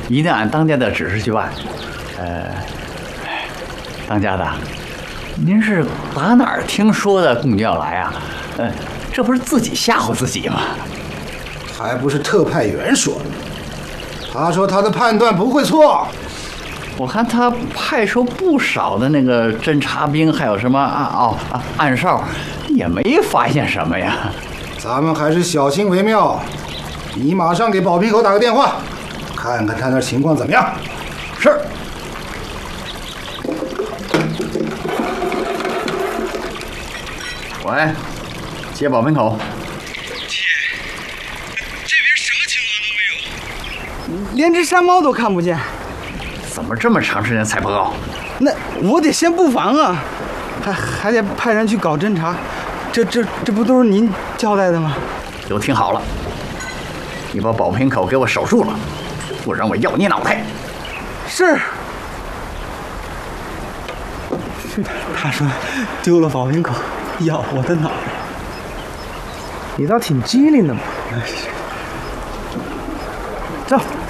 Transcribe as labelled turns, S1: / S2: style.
S1: 一定按当家的指示去办。当家的，您是打哪儿听说的公交来啊？这不是自己吓唬自己吗？
S2: 还不是特派员说的。他说他的判断不会错。
S1: 我看他派出不少的那个侦察兵，还有什么暗哨，也没发现什么呀。
S2: 咱们还是小心为妙。你马上给保皮口打个电话，看看他那情况怎么样。
S1: 是。喂，接保门口。
S3: 姐，这边什么情况都没有，
S4: 连只山猫都看不见。
S1: 怎么这么长时间才报告？
S4: 那我得先布防啊，还得派人去搞侦查。这不都是您交代的吗？
S1: 都听好了，你把保平口给我守住了，不然我要你脑袋。
S4: 是。他说丢了保平口，要我的脑袋。你倒挺机灵的嘛。走。